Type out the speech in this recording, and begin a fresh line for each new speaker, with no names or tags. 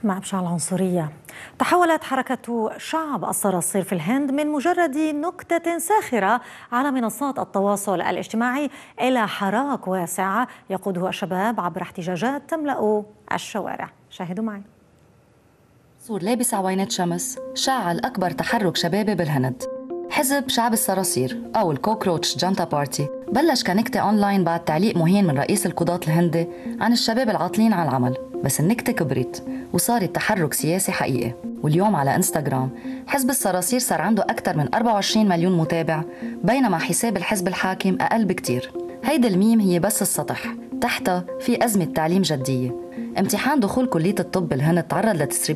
مع إبشاع العنصرية. تحولت حركة شعب الصراصير في الهند من مجرد نكتة ساخرة على منصات التواصل الاجتماعي إلى حراك واسع يقوده الشباب عبر احتجاجات تملأ الشوارع. شاهدوا معي.
صور لابس عوينات شمس شعل أكبر تحرك شبابي بالهند. حزب شعب الصراصير أو الكوكروتش جانتا بارتي بلش كنكتة أونلاين بعد تعليق مهين من رئيس القضاة الهندي عن الشباب العاطلين عن العمل، بس النكتة كبرت وصارت تحرك سياسي حقيقي. واليوم على انستغرام حزب الصراصير صار عنده أكثر من 24 مليون متابع، بينما حساب الحزب الحاكم أقل بكتير. هيدا الميم هي بس السطح، تحتها في أزمة تعليم جدية. امتحان دخول كلية الطب بالهند تعرض لتسريب